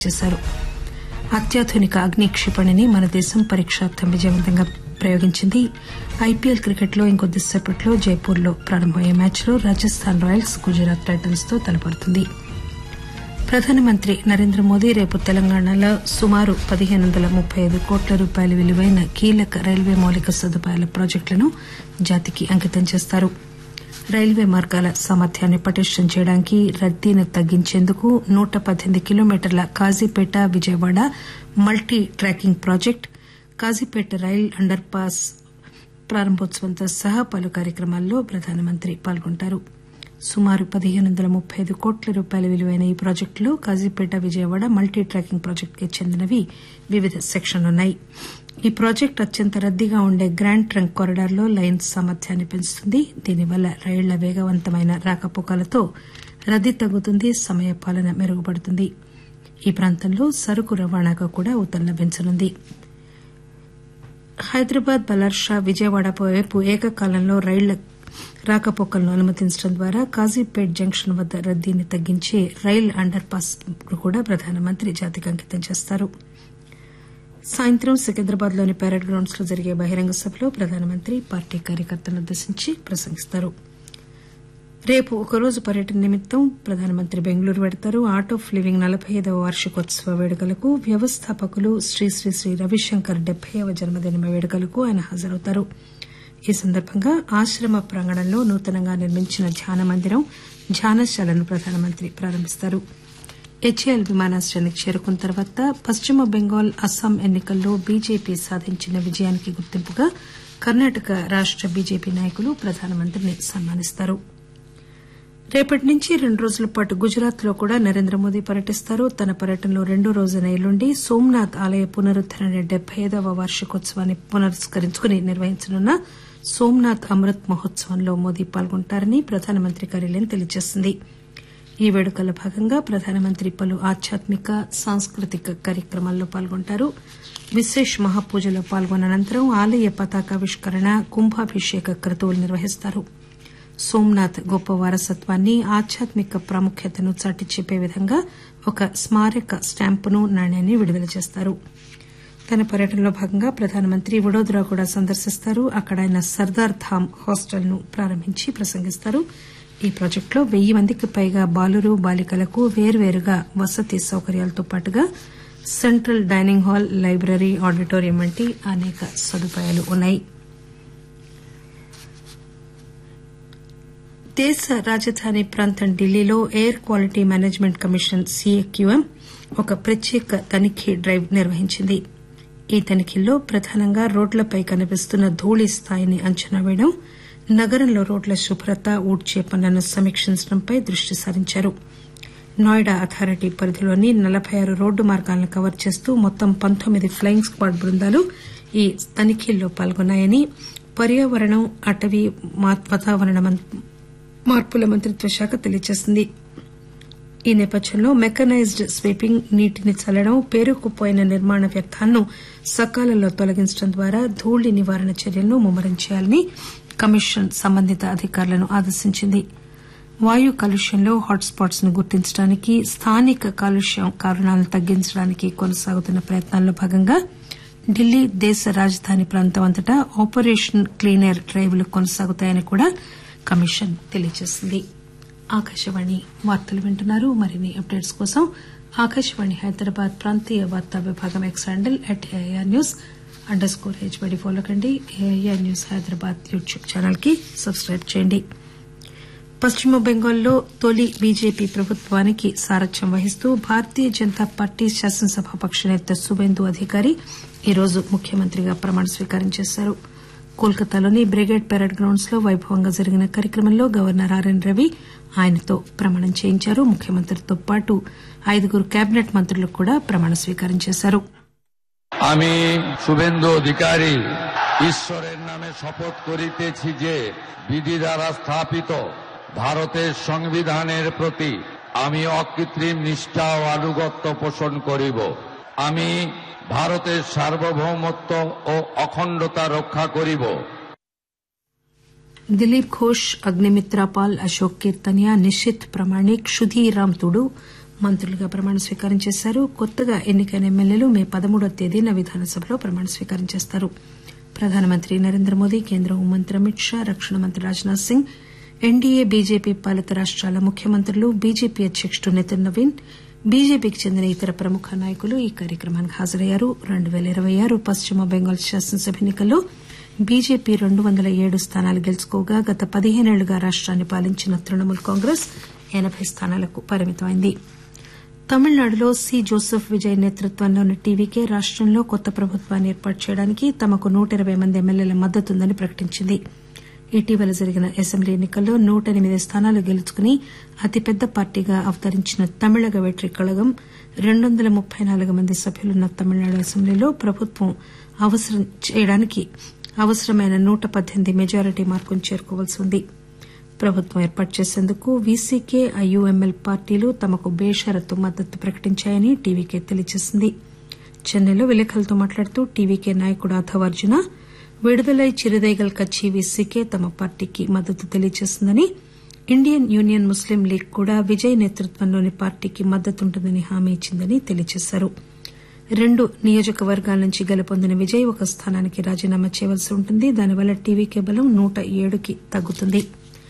చేశారు. అత్యాధునిక అగ్ని క్షిపణిని మన దేశం పరీక్షార్థం విజయవంతంగా ప్రయోగించింది. ఐపీఎల్ క్రికెట్లో ఇంకొద్దిసేపట్లో జైపూర్లో ప్రారంభమయ్యే మ్యాచ్లో రాజస్థాన్ రాయల్స్ గుజరాత్ టైటన్స్ తో తలపడుతుంది. ప్రధానమంత్రి నరేంద్ర మోదీ రేపు తెలంగాణలో సుమారు 1535 కోట్ల రూపాయల విలువైన కీలక రైల్వే మౌలిక సదుపాయాల ప్రాజెక్టులను జాతికి అంకితం చేస్తారు. రైల్వే మార్గాల సామర్థ్యాన్ని పటిష్టం చేయడానికి, రద్దీని తగ్గించేందుకు 118 కిలోమీటర్ల Kazipet Vijayawada multi tracking project, Kazipet rail under pass ప్రారంభోత్సవంతో సహా పలు కార్యక్రమాల్లో ప్రధానమంత్రి పాల్గొంటారు. సుమారు 1535 కోట్ల రూపాయల విలువైన ఈ ప్రాజెక్టులో కాజీపేట విజయవాడ మల్టీ ట్రాకింగ్ ప్రాజెక్టుకి చెందినవి వివిధ సెక్షన్లున్నాయి. ఈ ప్రాజెక్టు అత్యంత రద్దీగా ఉండే గ్రాండ్ ట్రంక్ కారిడార్లో లైన్ సామర్థ్యాన్ని పెంచుతుంది. దీనివల్ల రైళ్ల వేగవంతమైన రాకపోకలతో రద్దీ తగ్గుతుంది, సమయపాలన మెరుగుపడుతుంది. ఈ ప్రాంతంలో సరుకు రవాణాకు కూడా ఊతం లభించనుంది. హైదరాబాద్ బలార్షా విజయవాడ వైపు ఏకకాలంలో రైళ్ల రాకపోకలను అనుమతించడం ద్వారా కాజీపేట్ జంక్షన్ వద్ద రద్దీని తగ్గించే రైల్ అండర్ పాస్ కూడా ప్రధానమంత్రి జాతికి అంకితం చేస్తారు. సాయంత్రం సికింద్రాబాద్ లోని పరేడ్ గ్రౌండ్స్ లో జరిగే బహిరంగ సభలో ప్రధానమంత్రి పార్టీ కార్యకర్తలను ఉద్దేశించి ప్రసంగిస్తారు. రేపు ఒకరోజు పర్యటన నిమిత్తం ప్రధానమంత్రి బెంగళూరు వెడతారు. ఆర్ట్ ఆఫ్ లివింగ్ 45వ వార్షికోత్సవ వేడుకలకు, వ్యవస్థాపకులు శ్రీ శ్రీ శ్రీ రవిశంకర్ 70వ జన్మదిన వేడుకలకు ఆయన హాజరవుతారు. ఈ సందర్భంగా ఆశ్రమ ప్రాంగణంలో నూతనంగా నిర్మించిన ధ్యాన మందిరం, ధ్యానశాలను ప్రధానమంత్రి ప్రారంభిస్తారు. హెచ్ఏఎల్ విమానాశ్రయానికి చేరుకున్న తర్వాత పశ్చిమ బెంగాల్, అస్సాం ఎన్నికల్లో బీజేపీ సాధించిన విజయానికి గుర్తింపుగా కర్ణాటక రాష్ట బీజేపీ నాయకులు ప్రధానమంత్రిని సన్మానిస్తారు. రేపటి నుంచి 2 రోజుల పాటు గుజరాత్ లో కూడా నరేంద్ర మోదీ పర్యటిస్తారు. తన పర్యటనలో 2వ రోజైన ఎల్లుండి సోమనాథ్ ఆలయ పునరుద్దరణ 75వ వార్షికోత్సవాన్ని పురస్కరించుకుని నిర్వహించనున్న సోమనాథ్ అమృత్ మహోత్సవంలో మోదీ పాల్గొంటారని ప్రధానమంత్రి కార్యాలయం తెలియజేసింది. ఈ వేడుకల్లో భాగంగా ప్రధానమంత్రి పలు ఆధ్యాత్మిక, సాంస్కృతిక కార్యక్రమాల్లో పాల్గొంటారు. విశేష్ మహాపూజలో పాల్గొన్న అనంతరం ఆలయ పతాకావిష్కరణ, కుంభాభిషేక క్రతువులు నిర్వహిస్తారు. సోమనాథ్ గొప్ప వారసత్వాన్ని, ఆధ్యాత్మిక ప్రాముఖ్యతను చాటి చెప్పే విధంగా ఒక స్మారక స్టాంపును, నాణ్యాన్ని విడుదల చేస్తారు. తన పర్యటనలో భాగంగా ప్రధానమంత్రి వడోదరా కూడా సందర్శిస్తారు. అక్కడ ఆయన సర్దార్ ధామ్ హాస్టల్ ను ప్రారంభించి ప్రసంగిస్తారు. ఈ ప్రాజెక్టులో 1000 మందికి పైగా బాలురు, బాలికలకు వేర్వేరుగా వసతి సౌకర్యాలతో పాటుగా central dining hall, library, auditorium వంటి అనేక సదుపాయాలు ఉన్నాయి. దేశ రాజధాని ప్రాంతం ఢిల్లీలో ఎయిర్ క్వాలిటీ మేనేజ్మెంట్ కమిషన్ సీఏక్యూఎం ఒక ప్రత్యేక తనిఖీ డ్రైవ్ నిర్వహించింది. ఈ తనిఖీల్లో ప్రధానంగా రోడ్లపై కనిపిస్తున్న ధూళి స్థాయిని అంచనా వేయడం, నగరంలో రోడ్ల శుభ్రత, ఊడ్చే పనులను సమీక్షించడంపై దృష్టి సారించారు. నోయిడా అథారిటీ పరిధిలోని 46 రోడ్డు మార్గాలను కవర్ చేస్తూ మొత్తం 19 ప్లయింగ్ స్క్వాడ్ బృందాలు ఈ తనిఖీల్లో పాల్గొన్నాయని పర్యావరణం, అటవీ, వాతావరణ మార్పుల మంత్రిత్వ శాఖ తెలియజేసింది. ఈ నేపథ్యంలో మెకనైజ్డ్ స్వీపింగ్, నీటిని చల్లడం, పేరుకుపోయిన నిర్మాణ వ్యర్థాలను సకాలంలో తొలగించడం ద్వారా ధూళి నివారణ చర్యలను ముమ్మరం చేయాలని కమిషన్ సంబంధిత అధికారులను ఆదేశించింది. వాయు కాలుష్యంలో హాట్ స్పాట్స్ ను గుర్తించడానికి, స్థానిక కాలుష్యం కారణాలను తగ్గించడానికి కొనసాగుతున్న ప్రయత్నాల్లో భాగంగా ఢిల్లీ దేశ రాజధాని ప్రాంతం అంతటా ఆపరేషన్ క్లీన్ ఎయిర్ డ్రైవ్లు కొనసాగుతాయని కూడా కమిషన్ తెలియజేసింది. ఆకాశవాణి వార్తలు వింటున్నారు. మరిన్ని అప్డేట్స్ కోసం ఆకాశవాణి హైదరాబాద్ ప్రాంతీయ వార్తా విభాగం ఎక్స్ హ్యాండిల్ @AIRnews_HBD ఫాలో కండి. AIR news Hyderabad YouTube channel కి సబ్స్క్రైబ్ చేయండి. పశ్చిమ బెంగాల్లో తొలి బీజేపీ ప్రభుత్వానికి సారథ్యం వహిస్తూ భారతీయ జనతా పార్టీ శాసనసభాపక్ష నేత శువేందు అధికారి ఈరోజు ముఖ్యమంత్రిగా ప్రమాణ స్వీకారం చేశారు. కోల్కతాలోని బ్రిగేడ్ పరేడ్ గ్రౌండ్స్ లో వైభవంగా జరిగిన కార్యక్రమంలో గవర్నర్ ఆర్ఎన్ రవి ఆయనతో ప్రమాణం చేయించారు. ముఖ్యమంత్రితో పాటు 5 కేబినెట్ మంత్రులకు కూడా ప్రమాణ స్వీకారం చేశారు. আমি শুভেন্দু অধিকারী ঈশ্বরের নামে শপথ করিতেছি যে বিধি দ্বারা স্থাপিত ভারতের সংবিধানের প্রতি আমি অকৃত্রিম নিষ্ঠা ও আনুগত্য পোষণ করিব। আমি ভারতের সার্বভৌমত্ব ও অখণ্ডতা রক্ষা করিব। దిలీప్ ఘోష్, అగ్నిమిత్రా పాల్, అశోక్ కీర్తనియా, నిషిత్ ప్రమాణిక్, సుధీర్ రామ్ తుడు, మంత్రులుగా ప్రమాణ స్వీకారం చేశారు. కొత్తగా ఎన్నికైన ఎమ్మెల్యేలు మే 13వ తేదీన విధానసభలో ప్రమాణ స్వీకారం చేస్తారు. ప్రధానమంత్రి నరేంద్ర మోదీ, కేంద్ర హోంమంత్రి అమిత్ షా, రక్షణ మంత్రి రాజ్నాథ్ సింగ్, ఎన్డీఏ, బీజేపీ పాలిత రాష్టాల ముఖ్యమంత్రులు, బీజేపీ అధ్యకుడు నితిన్ నవీన్, బీజేపీకి చెందిన ఇతర ప్రముఖ నాయకులు ఈ కార్యక్రమానికి హాజరయ్యారు. 2026 పశ్చిమ బెంగాల్ శాసనసభ ఎన్నికల్లో బీజేపీ 207 స్థానాలు గెలుచుకోగా గత 15 ఏళ్లుగా రాష్టాన్ని పాలించిన తృణమూల్ కాంగ్రెస్ 80 స్థానాలకు పరిమితమైంది. తమిళనాడులో సి జోసెఫ్ విజయ్ నేతృత్వంలోని టీవీకే రాష్టంలో కొత్త ప్రభుత్వాన్ని ఏర్పాటు చేయడానికి తమకు 120 మంది ఎమ్మెల్యేల మద్దతుందని ప్రకటించింది. ఇటీవల జరిగిన అసెంబ్లీ ఎన్నికల్లో 108 స్థానాలు గెలుచుకుని అతిపెద్ద పార్టీగా అవతరించిన తమిళగ వెట్రి కళగం 234 మంది సభ్యులున్న తమిళనాడు అసెంబ్లీలో ప్రభుత్వం చేయడానికి అవసరమైన 118 మెజారిటీ మార్కును చేరుకోవాల్సి ఉంది. ప్రభుత్వం ఏర్పాటు చేసేందుకు వీసీకే, ఐయూఎంఎల్ పార్టీలు తమకు బేషరతు మద్దతు ప్రకటించాయని టీవీకే తెలియజేసింది. చెన్నైలో విలేకరులతో మాట్లాడుతూ టీవీకే నాయకుడు ఆథవ్ అర్జున, విడుదలై చిరుదైగల్ కచ్చి వీసీకే తమ పార్టీకి మద్దతు తెలియజేసిందని, ఇండియన్ యూనియన్ ముస్లిం లీగ్ కూడా విజయ్ నేతృత్వంలోని పార్టీకి మద్దతుంటుందని హామీ ఇచ్చిందని తెలియజేశారు. 2 నియోజకవర్గాల నుంచి గెలుపొందిన విజయ్ ఒక స్థానానికి రాజీనామా చేయవలసి ఉంటుంది. దానివల్ల టీవీకే బలం 107కి తగ్గుతుంది.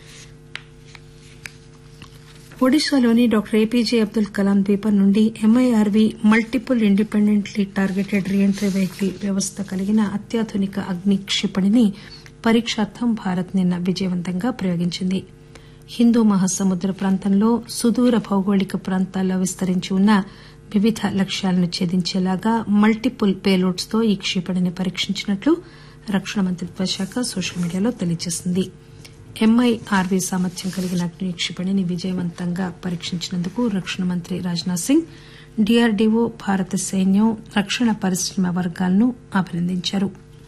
ఒడిశాలోని డాక్టర్ ఏపీజే అబ్దుల్ కలాం ద్వీపం నుండి ఎంఐఆర్వీ multiple independently targeted reentry vehicle వ్యవస్థ కలిగిన అత్యాధునిక అగ్ని క్షిపణిని పరీక్షార్థం భారత్ నిన్న విజయవంతంగా ప్రయోగించింది. హిందూ మహాసముద్ర ప్రాంతంలో సుదూర భౌగోళిక ప్రాంతాల్లో విస్తరించి ఉన్న వివిధ లక్ష్యాలను ఛేదించేలాగా మల్టిపుల్ పేలోడ్స్ తో ఈ క్షిపణిని పరీక్షించినట్లు రక్షణ మంత్రిత్వ శాఖ సోషల్ మీడియాలో తెలియజేసింది. ఎంఐఆర్వీ సామర్థ్యం కలిగిన అగ్ని క్షిపణిని విజయవంతంగా పరీక్షించినందుకు రక్షణ మంత్రి రాజ్నాథ్ సింగ్, డీఆర్డీఓ, భారత సైన్యం, రక్షణ పరిశ్రమ వర్గాలను అభినందించారు.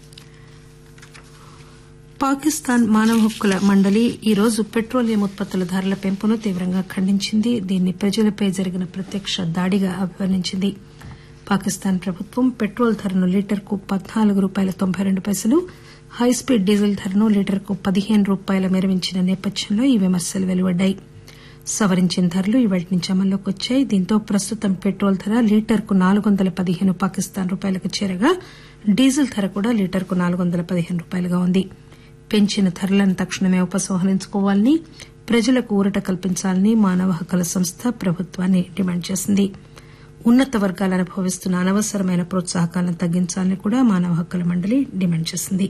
పాకిస్తాన్ మానవ హక్కుల మండలి ఈరోజు పెట్రోలియం ఉత్పత్తుల ధరల పెంపును తీవ్రంగా ఖండించింది. దీన్ని ప్రజలపై జరిగిన ప్రత్యక్ష దాడిగా అభివర్ణించింది. పాకిస్తాన్ ప్రభుత్వం పెట్రోల్ ధరను లీటర్కు ₹14.92, హైస్పీడ్ డీజిల్ ధరను లీటర్కు ₹15 మేరవించిన నేపథ్యంలో ఈ విమర్శలు వెలువడ్డాయి. సవరించిన ధరలు ఇవాళ్టి నుంచి అమల్లోకి వచ్చాయి. దీంతో ప్రస్తుతం పెట్రోల్ ధర లీటర్కు $415 పాకిస్తాన్ రూపాయలకు చేరగా డీజిల్ ధర కూడా లీటర్కు $415 ఉంది. పెంచిన ధరలను తక్షణమే ఉపసంహరించుకోవాలని, ప్రజలకు ఊరట కల్పించాలని మానవ హక్కుల సంస్థ ప్రభుత్వాన్ని డిమాండ్ చేసింది. ఉన్నత వర్గాలు అనుభవిస్తున్న అనవసరమైన ప్రోత్సాహకాలను తగ్గించాలని కూడా మానవ హక్కుల మండలి డిమాండ్ చేసింది.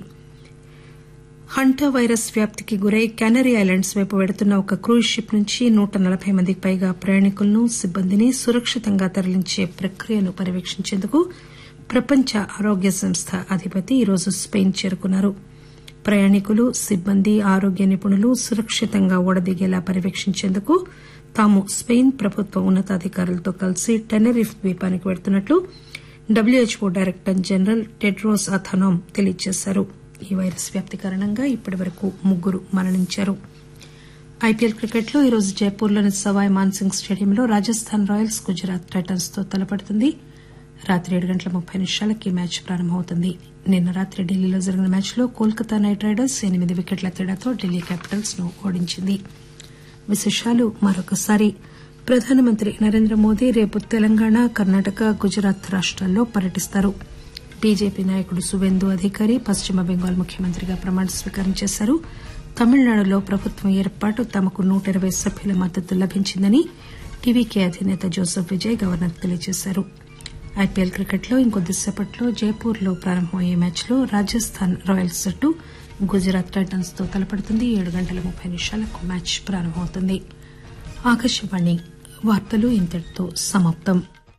హంటా వైరస్ వ్యాప్తికి గురై కెనరీ ఐలాండ్స్ వైపు వెడుతున్న ఒక క్రూజ్ షిప్ నుంచి 140 మందికి పైగా ప్రయాణికులను, సిబ్బందిని సురక్షితంగా తరలించే ప్రక్రియను పర్యవేక్షించేందుకు ప్రపంచ ఆరోగ్య సంస్థ అధిపతి ఈరోజు స్పెయిన్ చేరుకున్నారు. ప్రయాణికులు, సిబ్బంది, ఆరోగ్య నిపుణులు సురక్షితంగా ఓడదిగేలా పర్యవేక్షించేందుకు తాము స్పెయిన్ ప్రభుత్వ ఉన్నతాధికారులతో కలిసి Tenerife ద్వీపానికి వెడుతున్నట్లు WHO director general Tedros Adhanom తెలియజేశారు. ఈ వైరస్ వ్యాప్తి కారణంగా ఇప్పటివరకు 3 మరణించారు. ఐపీఎల్ క్రికెట్లో ఈరోజు జైపూర్లోని సవాయ్ మాన్సింగ్ స్టేడియంలో రాజస్థాన్ రాయల్స్ గుజరాత్ టైటన్స్ తో తలపడుతుంది. రాత్రి 7:30 మ్యాచ్ ప్రారంభమవుతుంది. నిన్న రాత్రి ఢిల్లీలో జరిగిన మ్యాచ్లో కోల్కతా నైట్ రైడర్స్ 8 వికెట్ల తేడాతో ఢిల్లీ క్యాపిటల్స్ ను ఓడించింది. విశేషాలు మరొకసారి. ప్రధానమంత్రి నరేంద్ర మోదీ రేపు తెలంగాణ, కర్ణాటక, గుజరాత్ రాష్టాల్లో పర్యటిస్తారు. బీజేపీ నాయకుడు సువేందు అధికారి పశ్చిమ బెంగాల్ ముఖ్యమంత్రిగా ప్రమాణ స్వీకారం చేశారు. తమిళనాడులో ప్రభుత్వం ఏర్పాటు తమకు 120 సభ్యుల మద్దతు లభించిందని టీవీకే అధినేత జోసెఫ్ విజయ్ గవర్నర్కు తెలియజేశారు. ఐపీఎల్ క్రికెట్లో ఇంకొద్దిసేపట్లో జైపూర్లో ప్రారంభమయ్యే మ్యాచ్లో రాజస్థాన్ రాయల్స్ జట్టు గుజరాత్ టైటన్స్ తో తలపడుతుంది. 7:30 మ్యాచ్ ప్రారంభమవుతుంది. ఆకాశవాణి వార్తలు ఇంతటితో సమాప్తం.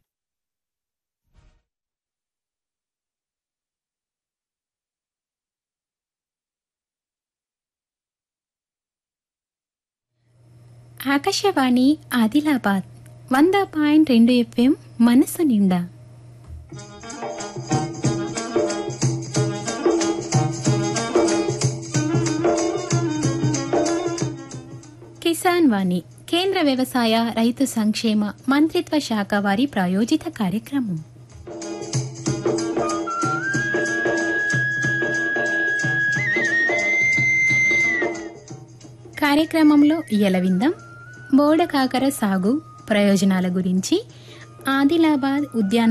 ఆకాశవాణి ఆదిలాబాద్ 100.2 FM మనసు నిండా. కిసాన్ వాణి కేంద్ర వ్యవసాయ రైతు సంక్షేమ మంత్రిత్వ శాఖ వారి ప్రాయోజిత కార్యక్రమం. కార్యక్రమంలో ఇయల విందాం బోడ కాకర సాగు ప్రయోజనాల గురించి ఆదిలాబాద్ ఉద్యాన